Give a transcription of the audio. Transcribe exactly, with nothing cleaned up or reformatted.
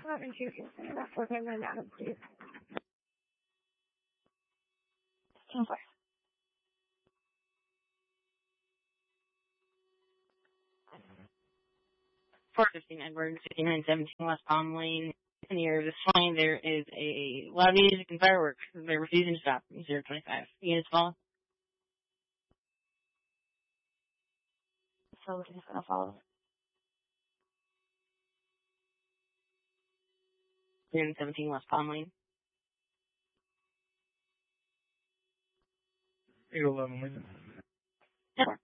eleven two that's what I'm going down to. ten four. four fifteen Edward, fifty-nine seventeen West Palm Lane. Near this line, there is a lot of music and fireworks. They're refusing to stop. zero twenty-five. Units follow. So we're just going to follow. three seventeen West Palm Lane. eight eleven Lincoln. ten four.